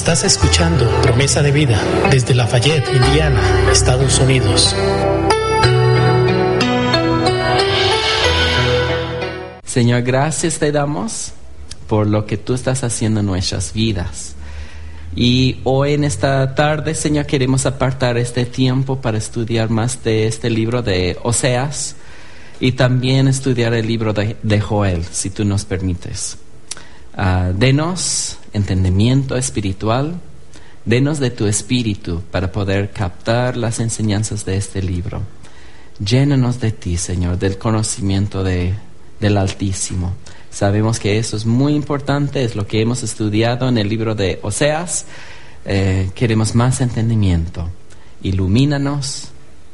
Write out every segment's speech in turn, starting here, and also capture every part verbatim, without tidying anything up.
Estás escuchando Promesa de Vida desde Lafayette, Indiana, Estados Unidos. Señor, gracias te damos por lo que tú estás haciendo en nuestras vidas. Y hoy en esta tarde, Señor, queremos apartar este tiempo para estudiar más de este libro de Oseas y también estudiar el libro de, de Joel, si tú nos permites. Uh, denos entendimiento espiritual, denos de tu espíritu para poder captar las enseñanzas de este libro. Llénanos de ti, Señor, del conocimiento de, del Altísimo. Sabemos que eso es muy importante, es lo que hemos estudiado en el libro de Oseas. Eh, queremos más entendimiento. Ilumínanos,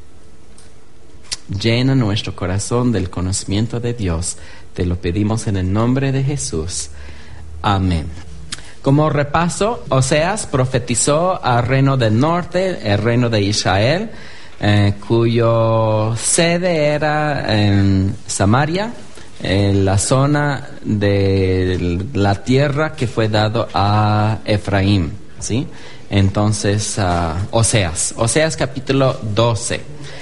llena nuestro corazón del conocimiento de Dios. Te lo pedimos en el nombre de Jesús. Amén. Como repaso, Oseas profetizó al reino del norte, el reino de Israel, eh, cuyo sede era en Samaria, en la zona de la tierra que fue dado a Efraín, ¿sí? Entonces, uh, Oseas, Oseas capítulo doce.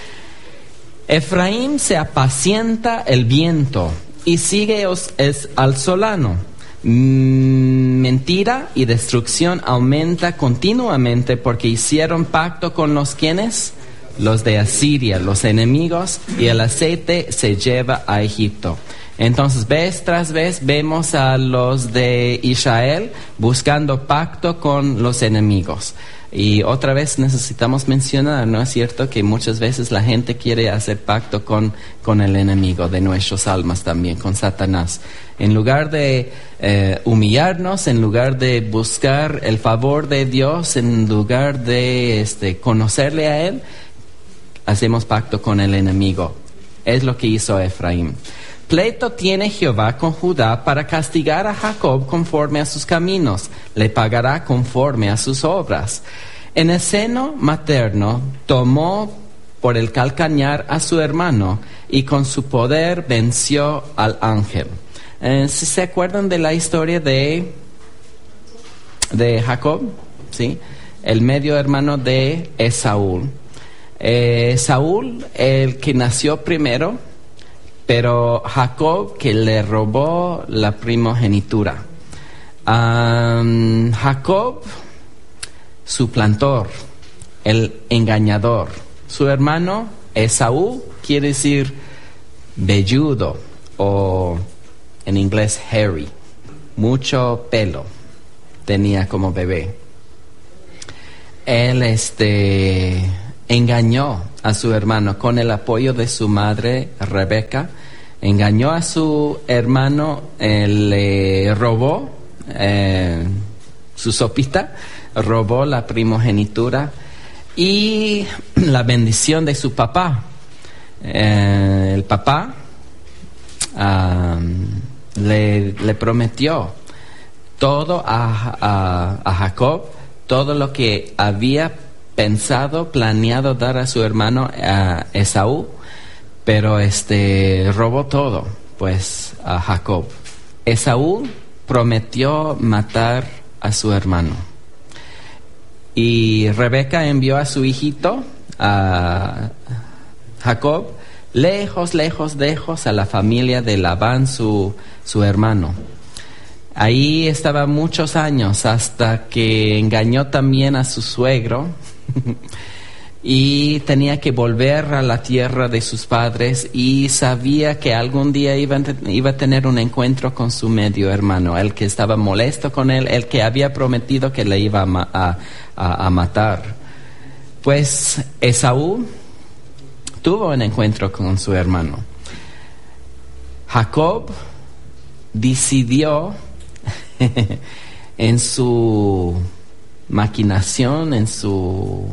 Efraín se apacienta el viento y sigue os, es, al solano. Mentira y destrucción aumenta continuamente porque hicieron pacto con los quienes, los de Asiria, los enemigos, y el aceite se lleva a Egipto. Entonces, vez tras vez vemos a los de Israel buscando pacto con los enemigos. Y otra vez necesitamos mencionar, ¿no es cierto?, que muchas veces la gente quiere hacer pacto con, con el enemigo de nuestras almas también, con Satanás. En lugar de eh, humillarnos, en lugar de buscar el favor de Dios, en lugar de este, conocerle a Él, hacemos pacto con el enemigo. Es lo que hizo Efraín. Pleito tiene Jehová con Judá para castigar a Jacob conforme a sus caminos, le pagará conforme a sus obras. En el seno materno tomó por el calcañar a su hermano y con su poder venció al ángel. Eh, si se acuerdan de la historia de, de Jacob, ¿sí? El medio hermano de Esaú. Eh, Saúl, el que nació primero, pero Jacob que le robó la primogenitura. Um, Jacob, suplantor, el engañador. Su hermano Esaú quiere decir velludo o en inglés hairy, mucho pelo tenía como bebé. Él este engañó a su hermano con el apoyo de su madre Rebeca. Engañó a su hermano, eh, le robó eh, su sopita, robó la primogenitura y la bendición de su papá. Eh, el papá um, le, le prometió todo a, a, a Jacob, todo lo que había pensado, planeado dar a su hermano a Esaú, pero este robó todo, pues, a Jacob. Esaú prometió matar a su hermano y Rebeca envió a su hijito, a Jacob, lejos, lejos, lejos a la familia de Labán, su, su hermano. Ahí estaba muchos años hasta que engañó también a su suegro y tenía que volver a la tierra de sus padres y sabía que algún día iba a, iba a tener un encuentro con su medio hermano, el que estaba molesto con él, el que había prometido que le iba a, a, a, a matar. Pues Esaú tuvo un encuentro con su hermano. Jacob decidió en su maquinación, en su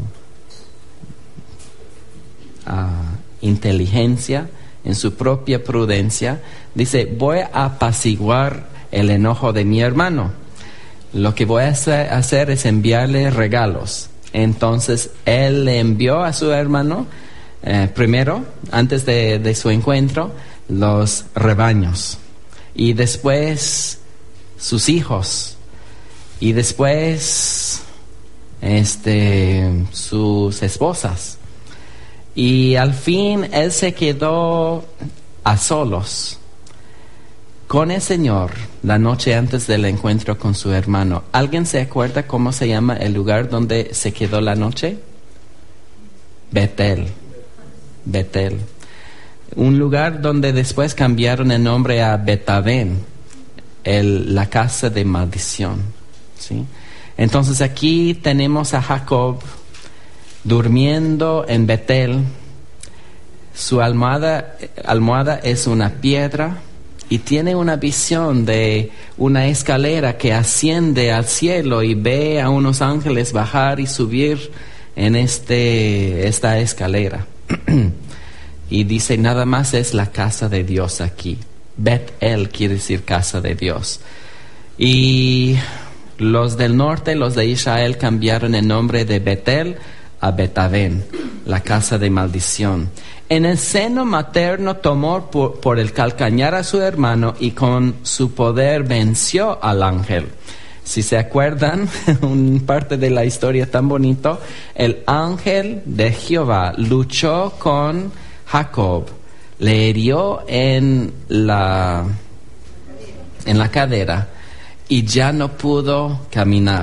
uh, inteligencia, en su propia prudencia, dice: voy a apaciguar el enojo de mi hermano. Lo que voy a hacer, hacer es enviarle regalos. Entonces él le envió a su hermano eh, primero, antes de, de su encuentro, los rebaños, y después sus hijos, y después este, sus esposas. Y al fin él se quedó a solos con el Señor la noche antes del encuentro con su hermano. ¿Alguien se acuerda cómo se llama el lugar donde se quedó la noche? Betel. Betel. Un lugar donde después cambiaron el nombre a Betavén, el, la casa de maldición. ¿Sí? Entonces aquí tenemos a Jacob durmiendo en Betel. Su almohada, almohada es una piedra y tiene una visión de una escalera que asciende al cielo y ve a unos ángeles bajar y subir en este, esta escalera. Y dice, nada más es la casa de Dios aquí. Bet-El quiere decir casa de Dios. Y los del norte, los de Israel, cambiaron el nombre de Betel a Betavén, la casa de maldición. En el seno materno tomó por, por el calcañar a su hermano y con su poder venció al ángel. Si se acuerdan, una parte de la historia tan bonito, el ángel de Jehová luchó con Jacob, le hirió en la, en la cadera y ya no pudo caminar.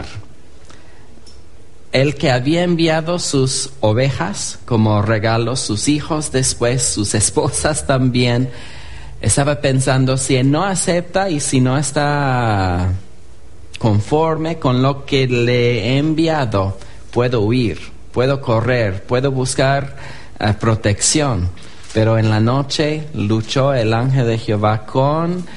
El que había enviado sus ovejas como regalos, sus hijos después, sus esposas también, estaba pensando, si él no acepta y si no está conforme con lo que le he enviado, puedo huir, puedo correr, puedo buscar uh, protección. Pero en la noche luchó el ángel de Jehová con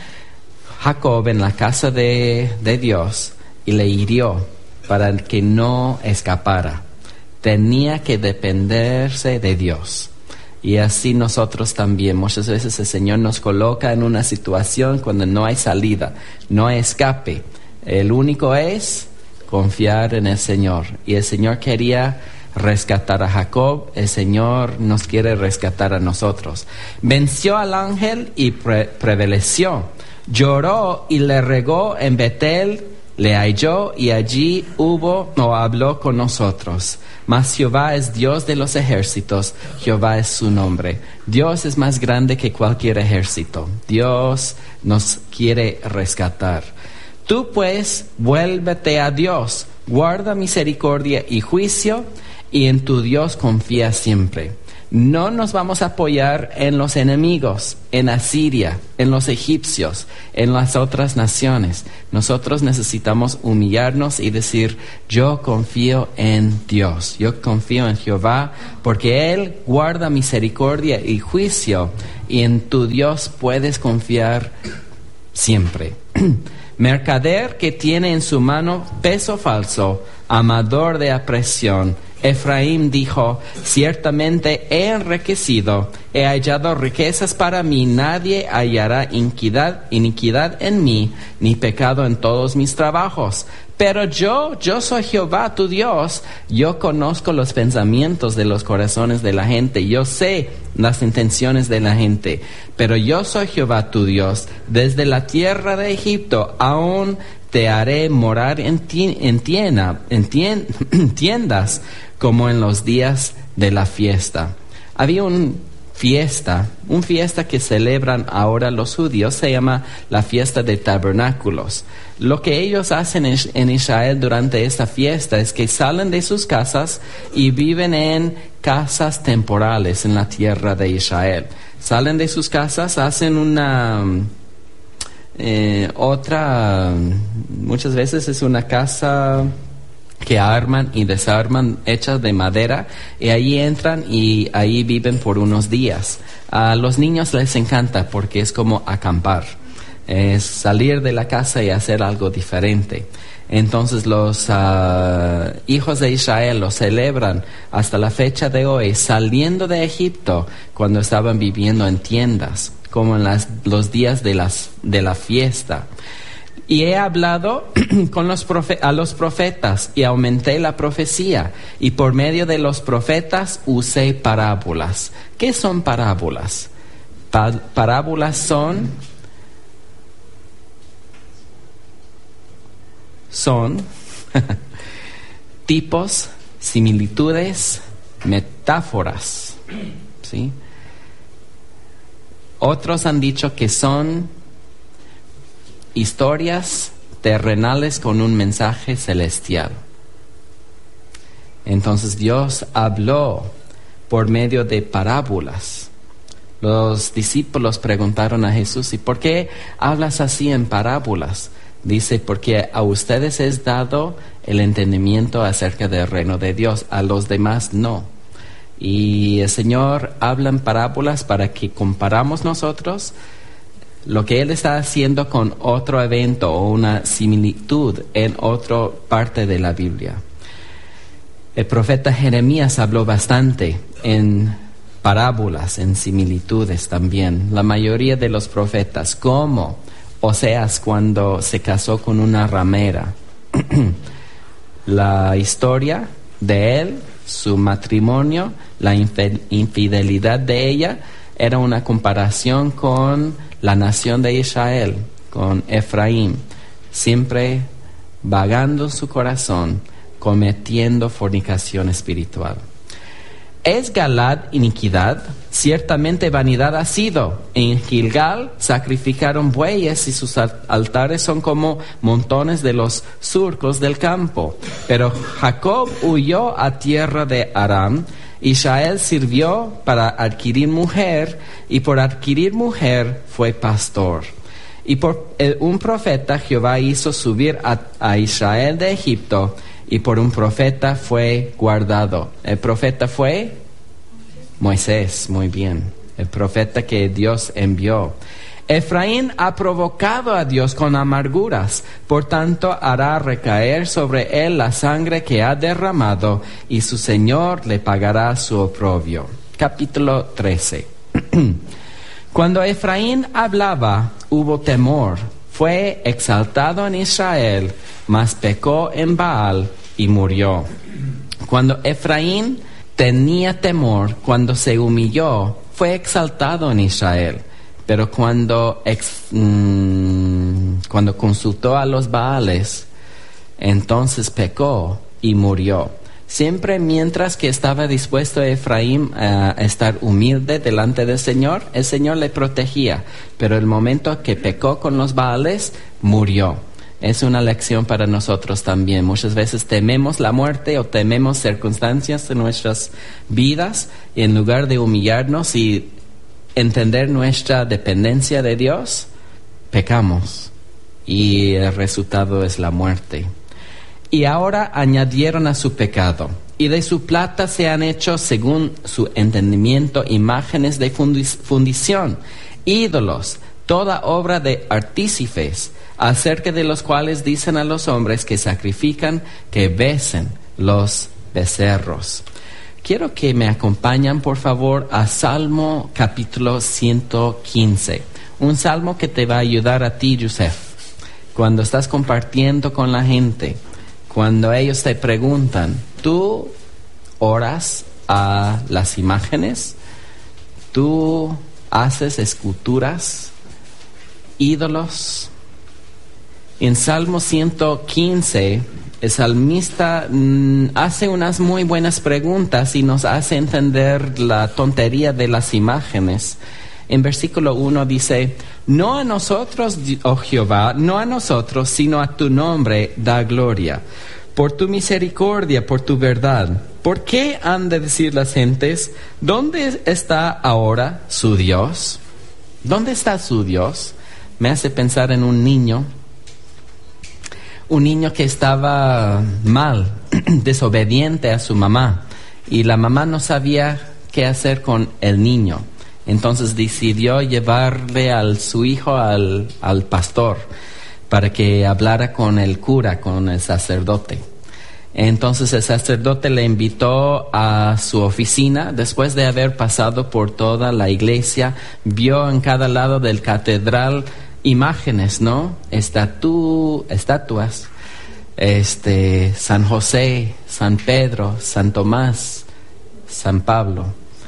Jacob en la casa de, de Dios y le hirió para que no escapara. Tenía que dependerse de Dios. Y así nosotros también. Muchas veces el Señor nos coloca en una situación cuando no hay salida, no hay escape. El único es confiar en el Señor. Y el Señor quería rescatar a Jacob, el Señor nos quiere rescatar a nosotros. Venció al ángel y pre- prevaleció. Lloró y le regó en Betel, le halló y allí hubo o habló con nosotros. Mas Jehová es Dios de los ejércitos, Jehová es su nombre. Dios es más grande que cualquier ejército. Dios nos quiere rescatar. Tú pues, vuélvete a Dios, guarda misericordia y juicio, y en tu Dios confía siempre. No nos vamos a apoyar en los enemigos, en Asiria, en los egipcios, en las otras naciones. Nosotros necesitamos humillarnos y decir, yo confío en Dios, yo confío en Jehová, porque Él guarda misericordia y juicio, y en tu Dios puedes confiar siempre. Mercader que tiene en su mano peso falso, amador de apreciación. Efraín dijo, ciertamente he enriquecido, he hallado riquezas para mí, nadie hallará iniquidad, iniquidad en mí, ni pecado en todos mis trabajos. Pero yo, yo soy Jehová tu Dios, yo conozco los pensamientos de los corazones de la gente, yo sé las intenciones de la gente, pero yo soy Jehová tu Dios, desde la tierra de Egipto, aún te haré morar en, ti, en, tienda, en tien, tiendas, como en los días de la fiesta. Había una fiesta, una fiesta que celebran ahora los judíos, se llama la fiesta de tabernáculos. Lo que ellos hacen en Israel durante esta fiesta es que salen de sus casas y viven en casas temporales en la tierra de Israel. Salen de sus casas, hacen una... Eh, otra, muchas veces es una casa que arman y desarman, hechas de madera, y ahí entran y ahí viven por unos días. A los niños les encanta porque es como acampar, es salir de la casa y hacer algo diferente. Entonces los uh, hijos de Israel lo celebran hasta la fecha de hoy, saliendo de Egipto cuando estaban viviendo en tiendas, como en las, los días de, las, de la fiesta. Y he hablado con los profe- a los profetas y aumenté la profecía, y por medio de los profetas usé parábolas. ¿Qué son parábolas? Pa- parábolas son... son tipos, similitudes, metáforas, ¿sí? Otros han dicho que son historias terrenales con un mensaje celestial. Entonces Dios habló por medio de parábolas. Los discípulos preguntaron a Jesús: ¿y por qué hablas así en parábolas? Dice: porque a ustedes es dado el entendimiento acerca del reino de Dios, a los demás no. Y el Señor habla en parábolas para que comparamos nosotros lo que Él está haciendo con otro evento o una similitud en otra parte de la Biblia. El profeta Jeremías habló bastante en parábolas, en similitudes también. La mayoría de los profetas, como Oseas cuando se casó con una ramera. La historia de él, su matrimonio, la infidelidad de ella, era una comparación con la nación de Israel, con Efraín, siempre vagando en su corazón, cometiendo fornicación espiritual. ¿Es Galad iniquidad? Ciertamente vanidad ha sido. En Gilgal sacrificaron bueyes y sus altares son como montones de los surcos del campo. Pero Jacob huyó a tierra de Aram. Israel sirvió para adquirir mujer y por adquirir mujer fue pastor. Y por el, un profeta Jehová hizo subir a, a Israel de Egipto, y por un profeta fue guardado. El profeta fue Moisés, muy bien. El profeta que Dios envió. Efraín ha provocado a Dios con amarguras, por tanto hará recaer sobre él la sangre que ha derramado, y su Señor le pagará su oprobio. Capítulo trece. Cuando Efraín hablaba, hubo temor. Fue exaltado en Israel, mas pecó en Baal y murió. Cuando Efraín tenía temor, cuando se humilló, fue exaltado en Israel. Pero cuando, ex, mmm, cuando consultó a los Baales, entonces pecó y murió. Siempre mientras que estaba dispuesto Efraín a estar humilde delante del Señor, el Señor le protegía. Pero el momento que pecó con los Baales, murió. Es una lección para nosotros también. Muchas veces tememos la muerte o tememos circunstancias de nuestras vidas, y en lugar de humillarnos y entender nuestra dependencia de Dios, pecamos y el resultado es la muerte. Y ahora añadieron a su pecado, y de su plata se han hecho, según su entendimiento, imágenes de fundición, ídolos, toda obra de artífices, acerca de los cuales dicen a los hombres que sacrifican que besen los becerros. Quiero que me acompañen, por favor, a Salmo capítulo ciento quince. Un salmo que te va a ayudar a ti, Yusef, cuando estás compartiendo con la gente. Cuando ellos te preguntan, ¿tú oras a las imágenes? ¿Tú haces esculturas, ídolos? En Salmo ciento quince, el salmista mmm, hace unas muy buenas preguntas y nos hace entender la tontería de las imágenes. En versículo uno dice: no a nosotros, oh Jehová, no a nosotros, sino a tu nombre da gloria, por tu misericordia, por tu verdad. ¿Por qué han de decir las gentes, ¿dónde está ahora su Dios? ¿Dónde está su Dios? Me hace pensar en un niño, un niño que estaba mal, desobediente a su mamá, y la mamá no sabía qué hacer con el niño. Entonces decidió llevarle a su hijo al, al pastor para que hablara con el cura, con el sacerdote. Entonces el sacerdote le invitó a su oficina. Después de haber pasado por toda la iglesia, vio en cada lado del catedral imágenes, ¿no? Estatu, estatuas. Este, San José, San Pedro, San Tomás, San Pablo.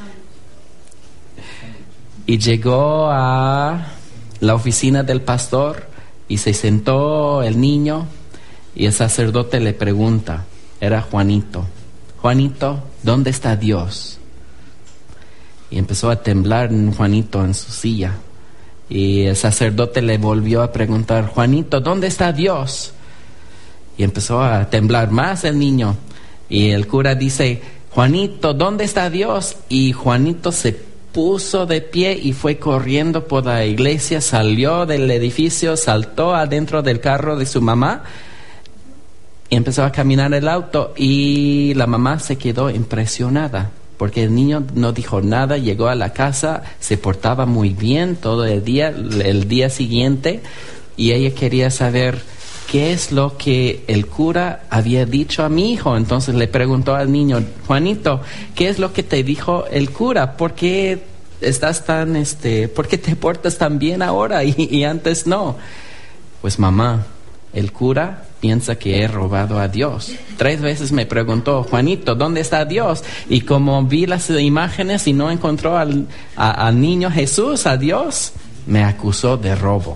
Y llegó a la oficina del pastor y se sentó el niño, y el sacerdote le pregunta: era Juanito. Juanito, ¿dónde está Dios? Y empezó a temblar Juanito en su silla. Y el sacerdote le volvió a preguntar, Juanito, ¿dónde está Dios? Y empezó a temblar más el niño. Y el cura dice, Juanito, ¿dónde está Dios? Y Juanito se puso de pie y fue corriendo por la iglesia, salió del edificio, saltó adentro del carro de su mamá y empezó a caminar el auto. Y la mamá se quedó impresionada, porque el niño no dijo nada, llegó a la casa, se portaba muy bien todo el día, el día siguiente, y ella quería saber qué es lo que el cura había dicho a mi hijo. Entonces le preguntó al niño, Juanito, ¿qué es lo que te dijo el cura? ¿Por qué estás tan, este, por qué te portas tan bien ahora y, y antes no? Pues mamá, el cura piensa que he robado a Dios. Tres veces me preguntó, Juanito, ¿dónde está Dios? Y como vi las imágenes y no encontró al, a, al niño Jesús, a Dios, me acusó de robo.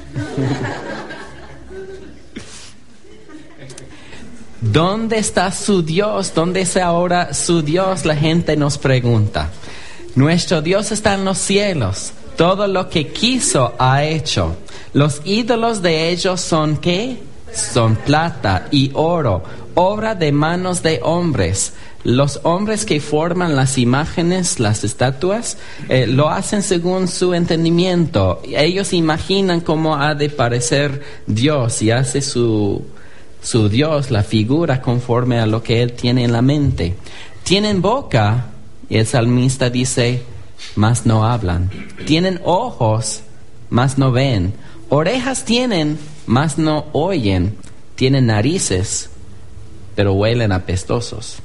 ¿Dónde está su Dios? ¿Dónde está ahora su Dios? La gente nos pregunta. Nuestro Dios está en los cielos. Todo lo que quiso ha hecho. Los ídolos de ellos son ¿qué? Son plata y oro, obra de manos de hombres. Los hombres que forman las imágenes, las estatuas, eh, lo hacen según su entendimiento. Ellos imaginan cómo ha de parecer Dios y hace su, su Dios, la figura, conforme a lo que él tiene en la mente. Tienen boca, y el salmista dice, mas no hablan. Tienen ojos, mas no ven. Orejas tienen, mas no oyen. Tienen narices, pero huelen apestosos.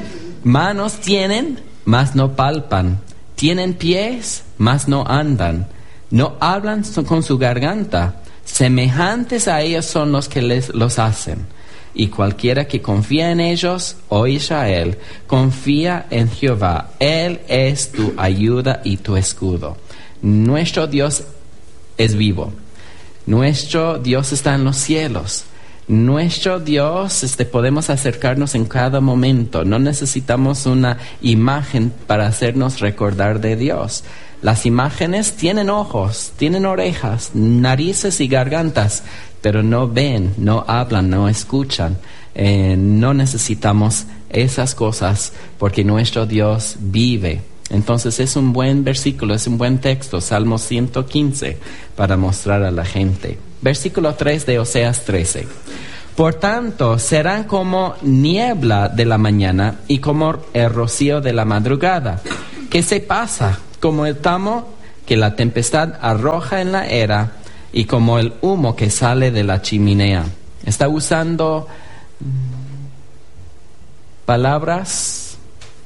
Manos tienen, mas no palpan. Tienen pies, mas no andan. No hablan con su garganta. Semejantes a ellos son los que les, los hacen. Y cualquiera que confía en ellos, oh Israel, confía en Jehová. Él es tu ayuda y tu escudo. Nuestro Dios es vivo. Nuestro Dios está en los cielos. Nuestro Dios, este, podemos acercarnos en cada momento. No necesitamos una imagen para hacernos recordar de Dios. Las imágenes tienen ojos, tienen orejas, narices y gargantas, pero no ven, no hablan, no escuchan. Eh, no necesitamos esas cosas porque nuestro Dios vive. Entonces es un buen versículo, es un buen texto, Salmo ciento quince, para mostrar a la gente. Versículo tres de Oseas trece. Por tanto, serán como niebla de la mañana y como el rocío de la madrugada, que se pasa, como el tamo que la tempestad arroja en la era, y como el humo que sale de la chimenea. Está usando palabras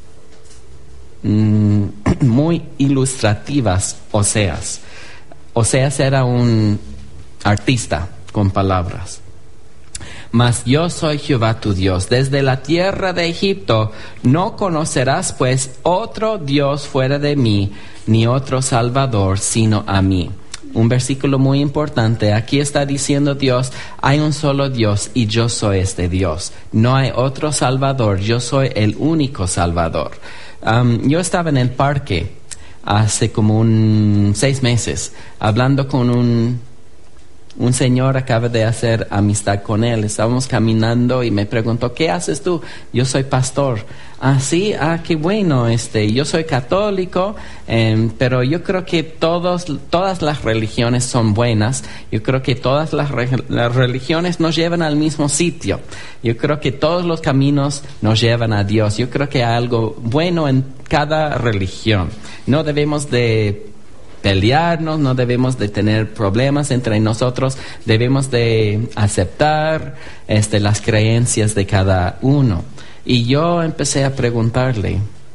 mm, muy ilustrativas, Oseas. Oseas era un artista con palabras. Mas yo soy Jehová tu Dios. Desde la tierra de Egipto no conocerás pues otro Dios fuera de mí, ni otro Salvador sino a mí. Un versículo muy importante. Aquí está diciendo Dios, hay un solo Dios y yo soy este Dios. No hay otro Salvador, yo soy el único Salvador. Um, yo estaba en el parque hace como un seis meses hablando con un Un señor. Acaba de hacer amistad con él. Estábamos caminando y me preguntó, ¿qué haces tú? Yo soy pastor. Ah, sí, ah, qué bueno. Este, yo soy católico, eh, pero yo creo que todos, todas las religiones son buenas. Yo creo que todas las, re- las religiones nos llevan al mismo sitio. Yo creo que todos los caminos nos llevan a Dios. Yo creo que hay algo bueno en cada religión. No debemos de pelearnos, no debemos de tener problemas entre nosotros, debemos de aceptar este, las creencias de cada uno. Y yo empecé a preguntarle,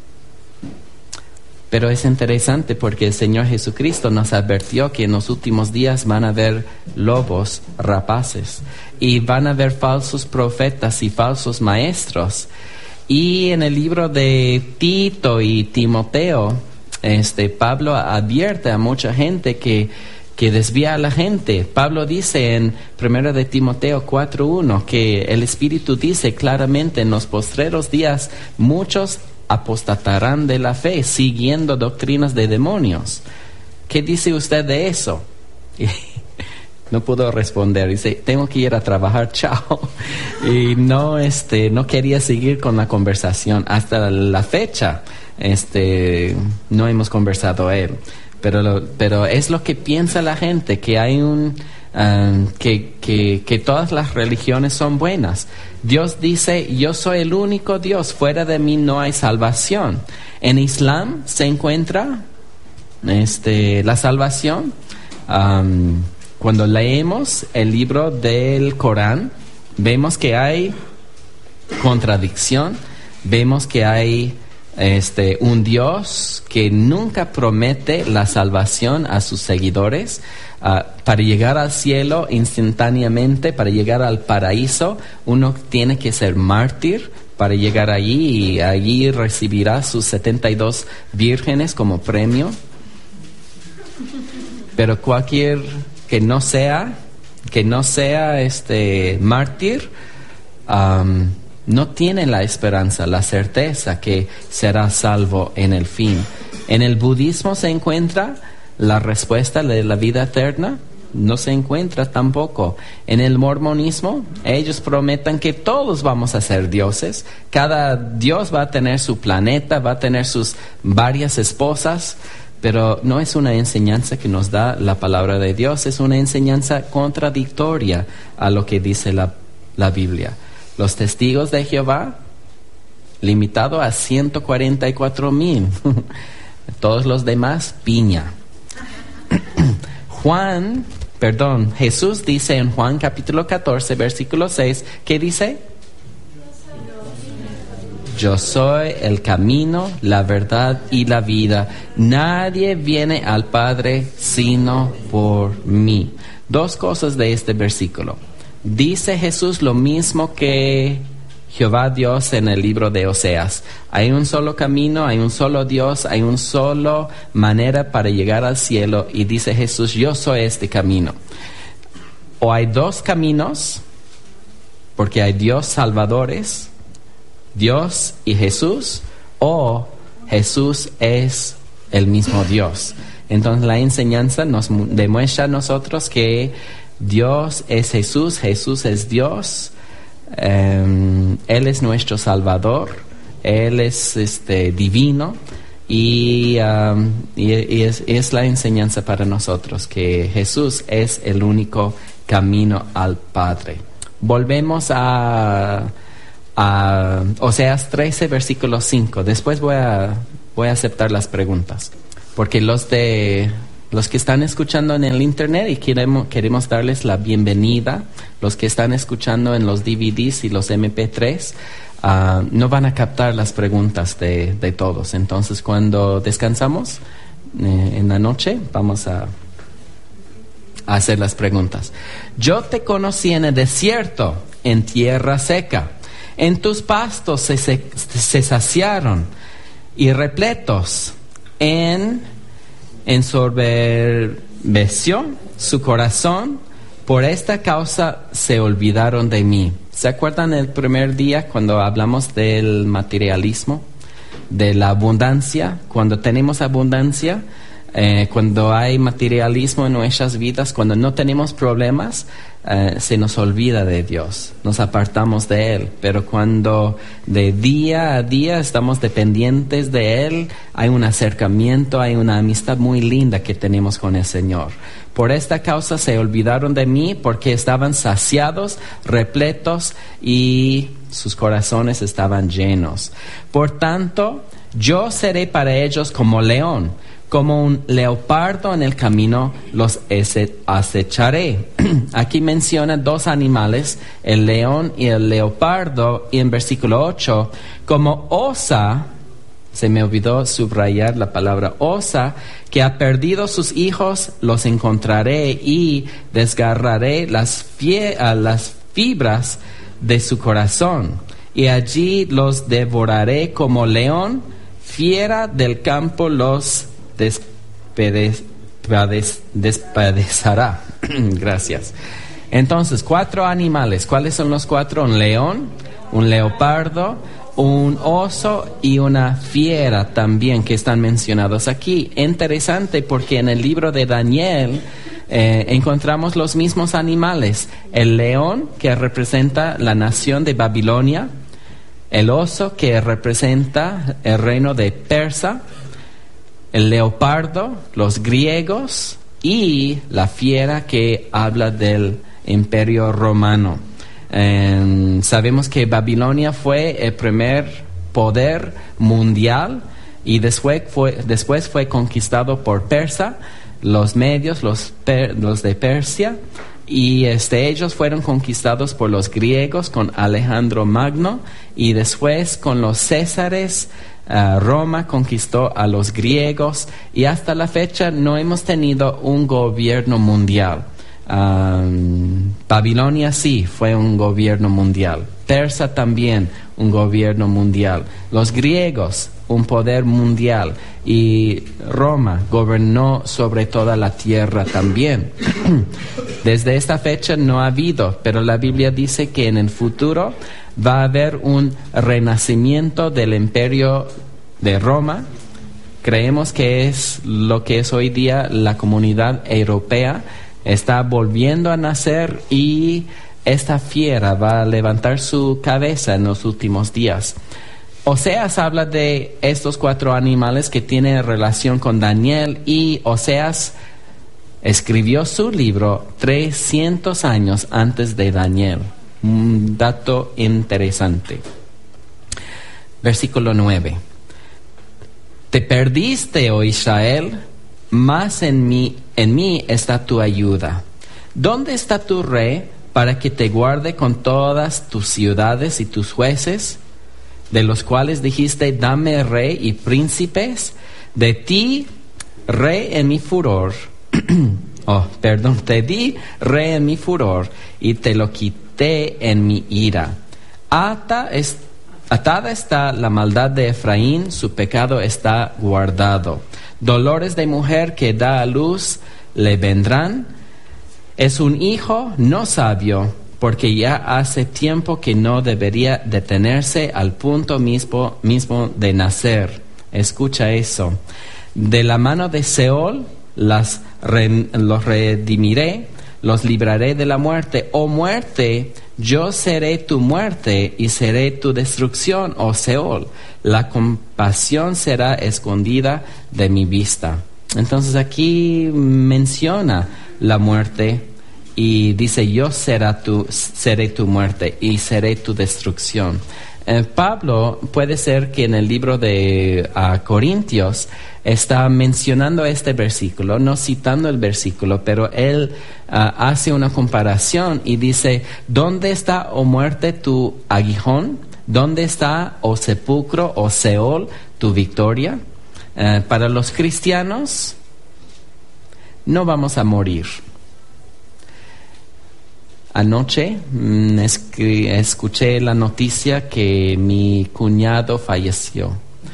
pero es interesante porque el Señor Jesucristo nos advirtió que en los últimos días van a haber lobos rapaces y van a haber falsos profetas y falsos maestros. Y en el libro de Tito y Timoteo, Este, Pablo advierte a mucha gente que que desvía a la gente. Pablo dice en primera de Timoteo cuatro uno que el Espíritu dice claramente: en los postreros días muchos apostatarán de la fe, siguiendo doctrinas de demonios. ¿Qué dice usted de eso? No pudo responder. Dice: tengo que ir a trabajar, chao. Y no, este, no quería seguir con la conversación. Hasta la fecha, este, no hemos conversado a él. Pero, lo, pero es lo que piensa la gente, que hay un, um, que, que, que todas las religiones son buenas. Dios dice: yo soy el único Dios, fuera de mí no hay salvación. En Islam se encuentra, este, la salvación. Um, Cuando leemos el libro del Corán, vemos que hay contradicción, vemos que hay este, un Dios que nunca promete la salvación a sus seguidores. Uh, para llegar al cielo instantáneamente, para llegar al paraíso, uno tiene que ser mártir para llegar allí, y allí recibirá sus setenta y dos vírgenes como premio. Pero cualquier que no sea, que no sea este mártir, um, no tiene la esperanza, la certeza que será salvo en el fin. En el budismo se encuentra la respuesta de la vida eterna, no se encuentra tampoco. En el mormonismo, ellos prometen que todos vamos a ser dioses, cada dios va a tener su planeta, va a tener sus varias esposas. Pero no es una enseñanza que nos da la palabra de Dios, es una enseñanza contradictoria a lo que dice la, la Biblia. Los testigos de Jehová, limitado a ciento cuarenta y cuatro mil. Todos los demás, piña. Juan, perdón, Jesús dice en Juan capítulo catorce, versículo seis, ¿qué dice? Yo soy el camino, la verdad y la vida. Nadie viene al Padre sino por mí. Dos cosas de este versículo. Dice Jesús lo mismo que Jehová Dios en el libro de Oseas. Hay un solo camino, hay un solo Dios, hay una sola manera para llegar al cielo. Y dice Jesús: yo soy este camino. O hay dos caminos, porque hay Dios salvadores, Dios y Jesús, o Jesús es el mismo Dios. Entonces la enseñanza nos demuestra a nosotros que Dios es Jesús, Jesús es Dios, um, Él es nuestro Salvador, Él es este, divino, y, um, y, y es, es la enseñanza para nosotros que Jesús es el único camino al Padre. Volvemos a Uh, Oseas trece, versículo cinco. Después voy a, voy a aceptar las preguntas, porque los de los que están escuchando en el internet, y queremos, queremos darles la bienvenida, los que están escuchando en los D V Ds y los M P tres, uh, no van a captar las preguntas de, de todos. Entonces, cuando descansamos eh, en la noche, vamos a, a hacer las preguntas. Yo te conocí en el desierto, en tierra seca. En tus pastos se, se, se saciaron y repletos. En ensoberbeció su corazón. Por esta causa se olvidaron de mí. ¿Se acuerdan el primer día cuando hablamos del materialismo? De la abundancia. Cuando tenemos abundancia, eh, cuando hay materialismo en nuestras vidas, cuando no tenemos problemas, Uh, se nos olvida de Dios, nos apartamos de Él. Pero cuando de día a día estamos dependientes de Él, hay un acercamiento, hay una amistad muy linda que tenemos con el Señor. Por esta causa se olvidaron de mí, porque estaban saciados, repletos, y sus corazones estaban llenos. Por tanto, yo seré para ellos como león, como un leopardo en el camino los acecharé. Aquí menciona dos animales, el león y el leopardo, y en versículo ocho, como osa, se me olvidó subrayar la palabra osa, que ha perdido sus hijos, los encontraré y desgarraré las, fie- las fibras de su corazón, y allí los devoraré como león, fiera del campo los despedazaré despedez, despedecerá. Gracias. Entonces, cuatro animales. ¿Cuáles son los cuatro? Un león, un leopardo, un oso y una fiera también que están mencionados aquí. Interesante porque en el libro de Daniel eh, encontramos los mismos animales. El león, que representa la nación de Babilonia, el oso, que representa el reino de Persia, el leopardo, los griegos, y la fiera, que habla del imperio romano. Eh, sabemos que Babilonia fue el primer poder mundial y después fue, después fue conquistado por Persia, los medios, los, per, los de Persia, y este, ellos fueron conquistados por los griegos con Alejandro Magno, y después con los césares uh, Roma conquistó a los griegos, y hasta la fecha no hemos tenido un gobierno mundial. Um, Babilonia sí fue un gobierno mundial, Persia también un gobierno mundial, los griegos un poder mundial, y Roma gobernó sobre toda la tierra también. Desde esta fecha no ha habido, pero la Biblia dice que en el futuro va a haber un renacimiento del imperio de Roma. Creemos que es lo que es hoy día la comunidad europea. Está volviendo a nacer, y esta fiera va a levantar su cabeza en los últimos días. Oseas habla de estos cuatro animales que tienen relación con Daniel, y Oseas escribió su libro trescientos años antes de Daniel. Un dato interesante. Versículo nueve. Te perdiste, oh Israel, mas en mí, en mí está tu ayuda. ¿Dónde está tu rey para que te guarde con todas tus ciudades y tus jueces, de los cuales dijiste, dame rey y príncipes? De ti, rey en mi furor. oh, perdón, te di rey en mi furor y te lo quité en mi ira. Ata es, atada está la maldad de Efraín, su pecado está guardado. Dolores de mujer que da a luz le vendrán. Es un hijo no sabio, porque ya hace tiempo que no debería detenerse al punto mismo, mismo de nacer. Escucha eso. De la mano de Seol las re, los redimiré, los libraré de la muerte. Oh muerte, yo seré tu muerte y seré tu destrucción, oh Seol. La compasión será escondida de mi vista. Entonces aquí menciona la muerte y dice, yo será tu, seré tu muerte y seré tu destrucción. Eh, Pablo puede ser que en el libro de uh, Corintios está mencionando este versículo, no citando el versículo, pero él uh, hace una comparación y dice, ¿dónde está, oh muerte, tu aguijón? ¿Dónde está, oh sepulcro, oh Seol, tu victoria? Uh, para los cristianos, no vamos a morir. Anoche mmm, escuché la noticia que mi cuñado falleció.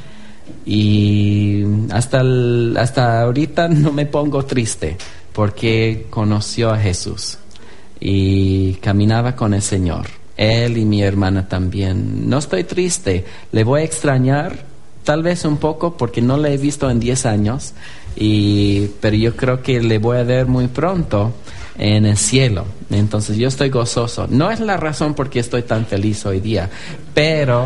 Y hasta, el, hasta ahorita no me pongo triste porque conoció a Jesús y caminaba con el Señor. Él y mi hermana también. No estoy triste, le voy a extrañar tal vez un poco porque no le he visto en diez años, y, pero yo creo que le voy a ver muy pronto en el cielo. Entonces yo estoy gozoso. No es la razón por qué estoy tan feliz hoy día, pero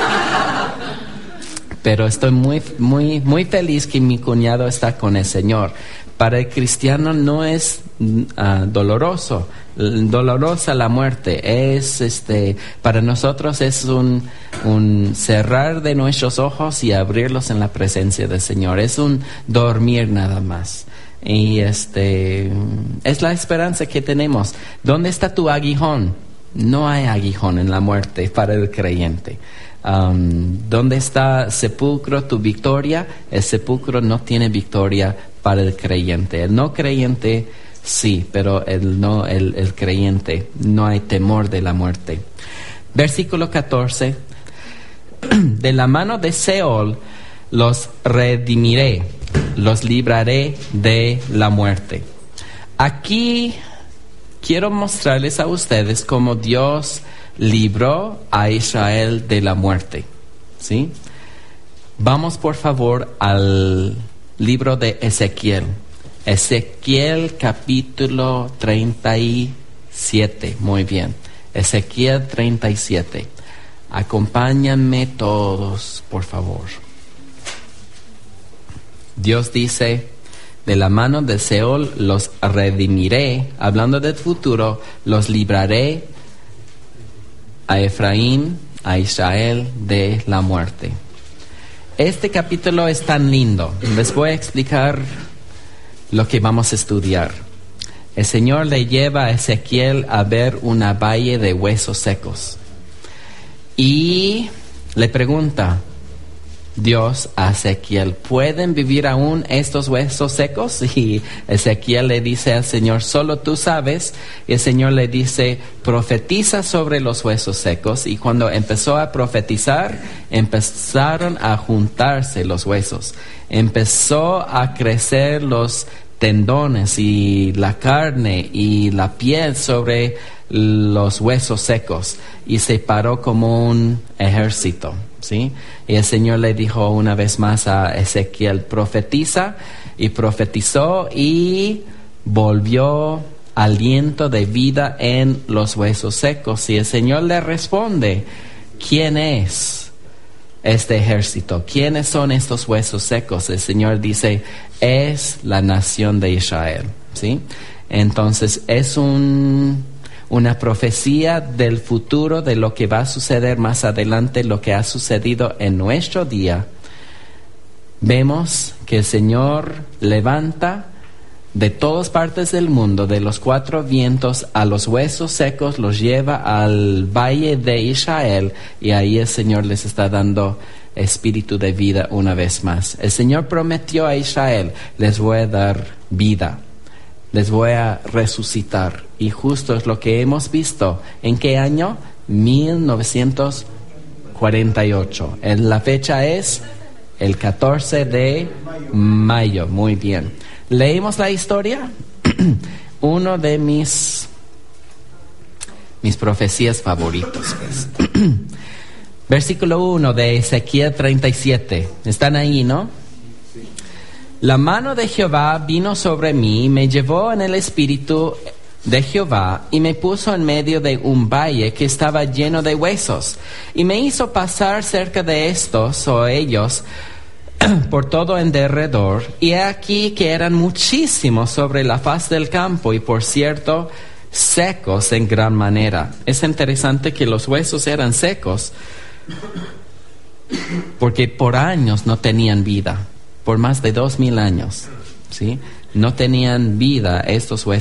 pero estoy muy muy muy feliz que mi cuñado está con el Señor. Para el cristiano no es uh, doloroso, dolorosa la muerte. Es este para nosotros es un un cerrar de nuestros ojos y abrirlos en la presencia del Señor. Es un dormir nada más. Y este es la esperanza que tenemos. ¿Dónde está tu aguijón? No hay aguijón en la muerte para el creyente. Um, ¿Dónde está sepulcro, tu victoria? El sepulcro no tiene victoria para el creyente. El no creyente sí, pero el no el, el creyente no hay temor de la muerte. Versículo catorce. De la mano de Seol los redimiré. los libraré de la muerte. Aquí quiero mostrarles a ustedes cómo Dios libró a Israel de la muerte, ¿sí? Vamos por favor al libro de Ezequiel. Ezequiel capítulo treinta y siete. Muy bien. Ezequiel treinta y siete. Acompáñenme todos, por favor. Dios dice: de la mano de Seol los redimiré, hablando del futuro, los libraré a Efraín, a Israel de la muerte. Este capítulo es tan lindo. Les voy a explicar lo que vamos a estudiar. El Señor le lleva a Ezequiel a ver una valle de huesos secos. Y le pregunta Dios a Ezequiel: ¿pueden vivir aún estos huesos secos? Y Ezequiel le dice al Señor: solo tú sabes. Y el Señor le dice: profetiza sobre los huesos secos. Y cuando empezó a profetizar, empezaron a juntarse los huesos. Empezó a crecer los tendones y la carne y la piel sobre los huesos secos. Y se paró como un ejército, ¿sí? Y el Señor le dijo una vez más a Ezequiel: profetiza. Y profetizó y volvió aliento de vida en los huesos secos. Y el Señor le responde: ¿quién es este ejército? ¿Quiénes son estos huesos secos? El Señor dice: es la nación de Israel, ¿sí? Entonces es un... una profecía del futuro, de lo que va a suceder más adelante, lo que ha sucedido en nuestro día. Vemos que el Señor levanta de todas partes del mundo, de los cuatro vientos, a los huesos secos, los lleva al valle de Israel, y ahí el Señor les está dando espíritu de vida una vez más. El Señor prometió a Israel: les voy a dar vida, les voy a resucitar. Y justo es lo que hemos visto. ¿En qué año? mil novecientos cuarenta y ocho. La fecha es el catorce de mayo. Muy bien. ¿Leímos la historia? Uno de mis mis profecías favoritos, pues. Versículo uno de Ezequiel treinta y siete. ¿Están ahí, no? La mano de Jehová vino sobre mí, me llevó en el espíritu de Jehová y me puso en medio de un valle que estaba lleno de huesos, y me hizo pasar cerca de estos o ellos por todo en derredor, y he aquí que eran muchísimos sobre la faz del campo, y por cierto secos en gran manera. Es interesante que los huesos eran secos porque por años no tenían vida. Por más de dos mil años, ¿sí? No tenían vida estos huesos.